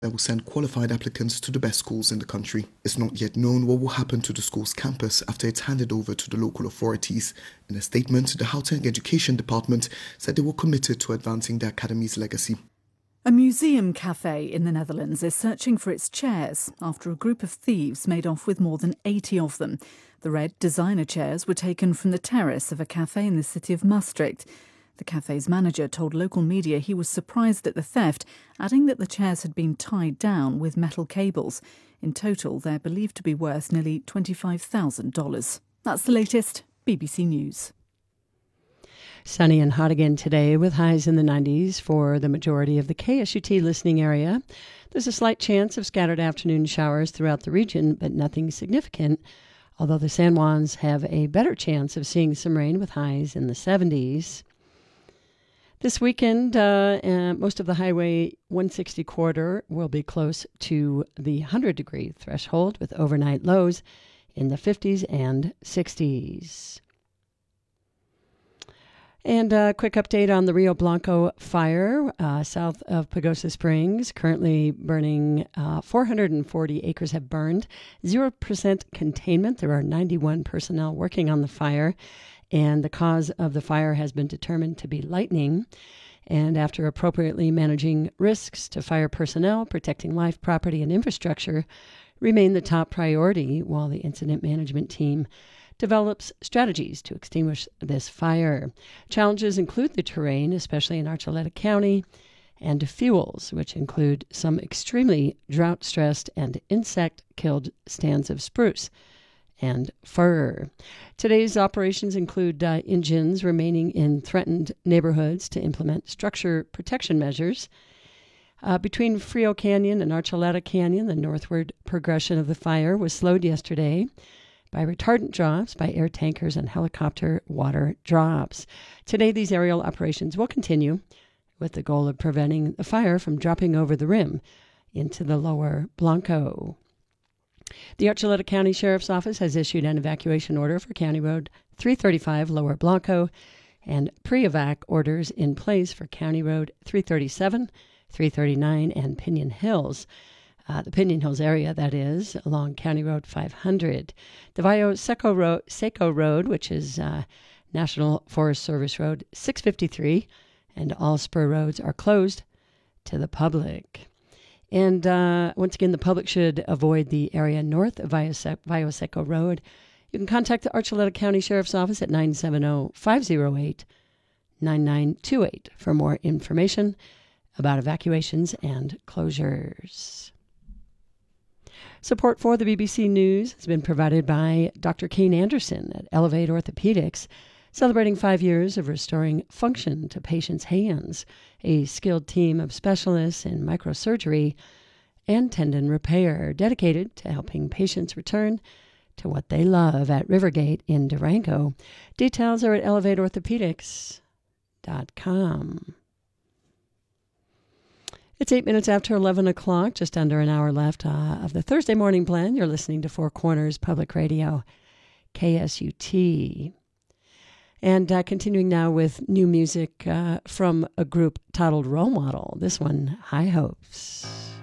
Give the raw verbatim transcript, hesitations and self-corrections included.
that will send qualified applicants to the best schools in the country. It's not yet known what will happen to the school's campus after it's handed over to the local authorities. In a statement, the Gauteng Education Department said they were committed to advancing the academy's legacy. A museum cafe in the Netherlands is searching for its chairs after a group of thieves made off with more than eighty of them. The red designer chairs were taken from the terrace of a cafe in the city of Maastricht. The cafe's manager told local media he was surprised at the theft, adding that the chairs had been tied down with metal cables. In total, they're believed to be worth nearly twenty-five thousand dollars. That's the latest. B B C News. Sunny and hot again today with highs in the nineties for the majority of the K S U T listening area. There's a slight chance of scattered afternoon showers throughout the region, but nothing significant, although the San Juans have a better chance of seeing some rain with highs in the seventies. This weekend, uh, uh, most of the Highway one sixty corridor will be close to the one hundred degree threshold with overnight lows in the fifties and sixties. And a quick update on the Rio Blanco fire uh, south of Pagosa Springs. Currently burning, uh, four hundred forty acres have burned. zero percent containment. There are ninety-one personnel working on the fire, and the cause of the fire has been determined to be lightning. And after appropriately managing risks to fire personnel, protecting life, property, and infrastructure remain the top priority while the incident management team develops strategies to extinguish this fire. Challenges include the terrain, especially in Archuleta County, and fuels, which include some extremely drought-stressed and insect-killed stands of spruce and fir. Today's operations include uh, engines remaining in threatened neighborhoods to implement structure protection measures. Uh, between Frio Canyon and Archuleta Canyon, the northward progression of the fire was slowed yesterday by retardant drops by air tankers and helicopter water drops. Today, these aerial operations will continue with the goal of preventing the fire from dropping over the rim into the lower Blanco. The Archuleta County Sheriff's Office has issued an evacuation order for County Road three thirty-five Lower Blanco and pre-evac orders in place for County Road three thirty-seven, three thirty-nine, and Pinion Hills. Uh, the Pinion Hills area, that is, along County Road five hundred. The Valle Seco Road, Seco Road, which is uh, National Forest Service Road six fifty-three, and all spur roads are closed to the public. And uh, once again, the public should avoid the area north of Valle Seco Road. You can contact the Archuleta County Sheriff's Office at nine seven zero, five zero eight, nine nine two eight for more information about evacuations and closures. Support for the B B C News has been provided by Doctor Kane Anderson at Elevate Orthopedics, celebrating five years of restoring function to patients' hands, a skilled team of specialists in microsurgery and tendon repair dedicated to helping patients return to what they love at Rivergate in Durango. Details are at elevate orthopedics dot com. It's eight minutes after eleven o'clock, just under an hour left uh, of the Thursday morning plan. You're listening to Four Corners Public Radio, K S U T. And uh, continuing now with new music uh, from a group titled Role Model. This one, High Hopes.